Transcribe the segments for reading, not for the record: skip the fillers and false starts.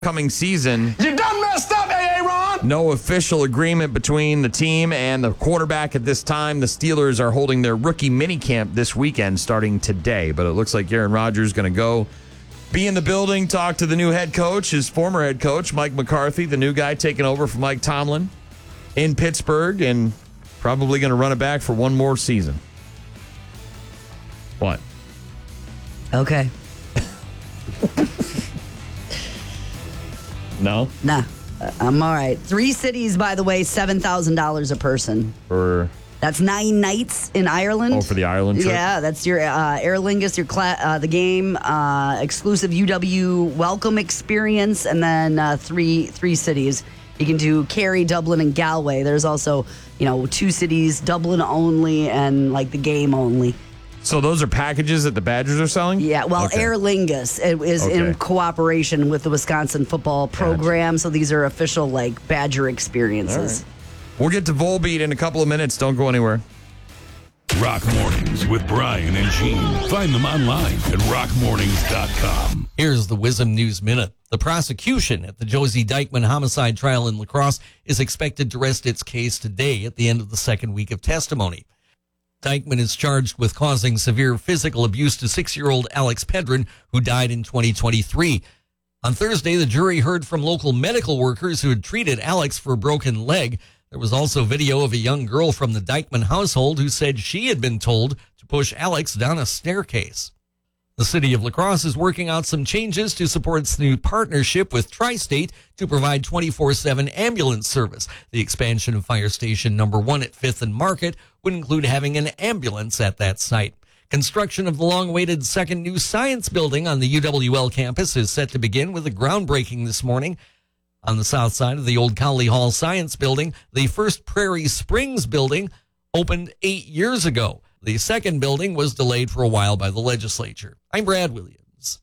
coming season. You done messed up, Aaron! No official agreement between the team and the quarterback at this time. The Steelers are holding their rookie minicamp this weekend starting today, but it looks like Aaron Rodgers is going to go be in the building, talk to the new head coach, his former head coach, Mike McCarthy, the new guy taking over from Mike Tomlin in Pittsburgh, and probably going to run it back for one more season. What? Okay. No? Nah, I'm all right. 3 cities, by the way, $7,000 a person. That's 9 nights in Ireland. Oh, for the Ireland trip? Yeah, that's your Aer Lingus, the game, exclusive UW welcome experience, and then three cities. You can do Kerry, Dublin, and Galway. There's also, 2 cities, Dublin only and like the game only. So those are packages that the Badgers are selling? Yeah, well, okay. Aer Lingus is in cooperation with the Wisconsin football program. So these are official, Badger experiences. We'll get to Volbeat in a couple of minutes. Don't go anywhere. Rock Mornings with Brian and Gene. Find them online at rockmornings.com. Here's the Wisdom News Minute. The prosecution at the Josie Dykman homicide trial in La Crosse is expected to rest its case today at the end of the second week of testimony. Dykman is charged with causing severe physical abuse to 6-year-old Alex Pedron, who died in 2023. On Thursday, the jury heard from local medical workers who had treated Alex for a broken leg. There was also video of a young girl from the Dykman household who said she had been told to push Alex down a staircase. The city of La Crosse is working out some changes to support its new partnership with Tri-State to provide 24/7 ambulance service. The expansion of Fire Station Number 1 at 5th and Market would include having an ambulance at that site. Construction of the long-awaited second new science building on the UWL campus is set to begin with a groundbreaking this morning. On the south side of the old Cowley Hall Science Building, the first Prairie Springs building opened 8 years ago. The second building was delayed for a while by the legislature. I'm Brad Williams.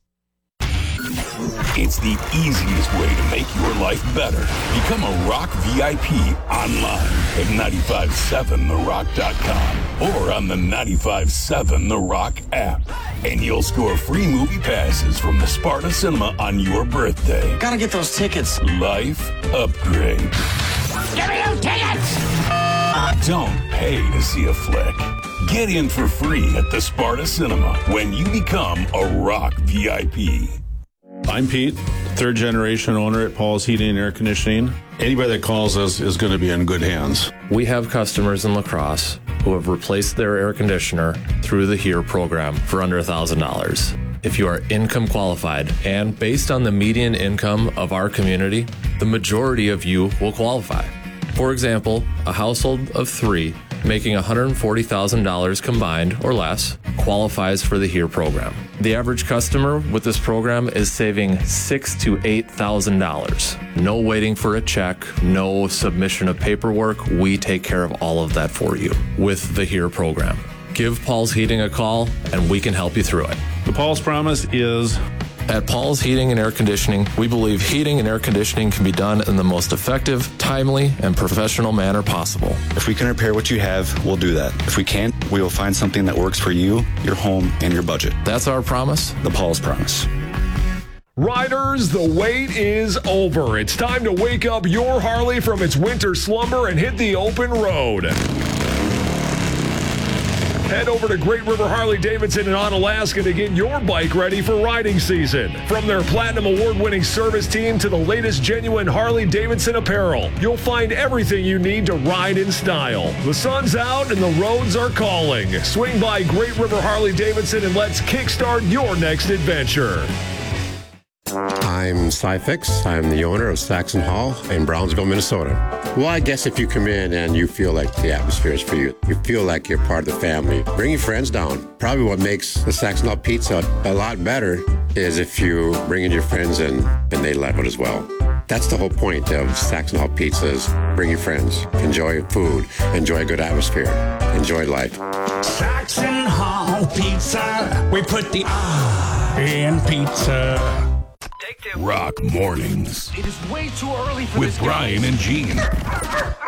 It's the easiest way to make your life better. Become a Rock VIP online at 957therock.com or on the 957 The Rock app. And you'll score free movie passes from the Sparta Cinema on your birthday. Gotta get those tickets. Life upgrade. Give me those tickets! Don't pay to see a flick. Get in for free at the Sparta Cinema when you become a Rock VIP. I'm Pete, third generation owner at Paul's Heating and Air Conditioning. Anybody that calls us is going to be in good hands. We have customers in La Crosse who have replaced their air conditioner through the HERE program for under $1,000. If you are income qualified and based on the median income of our community, the majority of you will qualify. For example, a household of 3 making $140,000 combined or less qualifies for the HERE program. The average customer with this program is saving $6,000 to $8,000. No waiting for a check, no submission of paperwork. We take care of all of that for you with the HERE program. Give Paul's Heating a call and we can help you through it. The Paul's promise is... At Paul's Heating and Air Conditioning, we believe heating and air conditioning can be done in the most effective, timely, and professional manner possible. If we can repair what you have, we'll do that. If we can't, we will find something that works for you, your home, and your budget. That's our promise. The Paul's promise. Riders, the wait is over. It's time to wake up your Harley from its winter slumber and hit the open road. Head over to Great River Harley-Davidson in Onalaska to get your bike ready for riding season. From their Platinum Award-winning service team to the latest genuine Harley-Davidson apparel, you'll find everything you need to ride in style. The sun's out and the roads are calling. Swing by Great River Harley-Davidson and let's kickstart your next adventure. I'm Cy Fix. I'm the owner of Saxon Hall in Brownsville, Minnesota. Well, I guess if you come in and you feel like the atmosphere is for you, you feel like you're part of the family, bring your friends down. Probably what makes the Saxon Hall pizza a lot better is if you bring in your friends and they love it as well. That's the whole point of Saxon Hall Pizza is bring your friends, enjoy food, enjoy a good atmosphere, enjoy life. Saxon Hall Pizza. We put the R in pizza. Rock Mornings. It is way too early for with Brian and Gene.